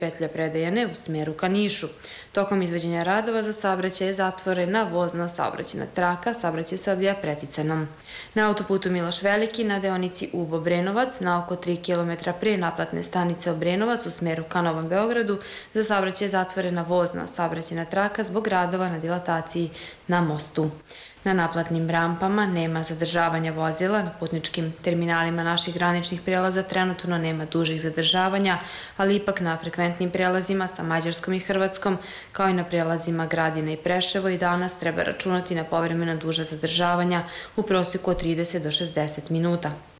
petlja Predejane u smeru ka Nišu. Tokom izvođenja radova za saobraćaj je zatvorena vozna saobraćajna traka, saobraćaj se odvija Preticanom. Na autoputu Miloš Veliki na deonici Ubo-Brenovac na oko 3 km pre naplatne stanice Obrenovac u smeru ka Novom Beogradu za saobraćaj je zatvorena vozna saobraćajna traka zbog radova na dilataciji na mostu. Na naplatnim rampama nema zadržavanja vozila, na putničkim terminalima naših graničnih prelaza trenutno nema dužih zadržavanja, ali ipak na frekventnim prelazima sa Mađarskom i Hrvatskom, kao i na prelazima Gradina i Preševo i danas treba računati na povremeno duža zadržavanja u prosjeku od 30 do 60 minuta.